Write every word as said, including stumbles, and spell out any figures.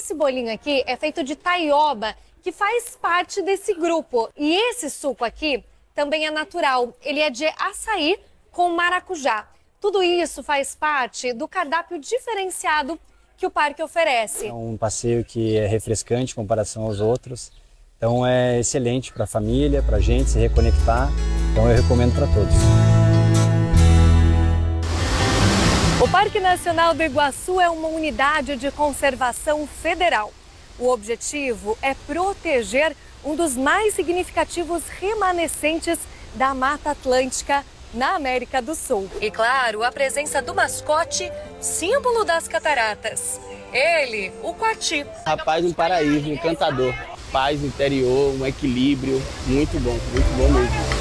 esse bolinho aqui é feito de taioba, que faz parte desse grupo. E esse suco aqui também é natural. Ele é de açaí com maracujá. Tudo isso faz parte do cardápio diferenciado que o parque oferece. É um passeio que é refrescante em comparação aos outros. Então é excelente para a família, para a gente se reconectar. Então eu recomendo para todos. O Parque Nacional do Iguaçu é uma unidade de conservação federal. O objetivo é proteger um dos mais significativos remanescentes da Mata Atlântica na América do Sul. E claro, a presença do mascote, símbolo das cataratas. Ele, o coati. Rapaz, um paraíso, um encantador. Paz interior, um equilíbrio, muito bom, muito bom mesmo.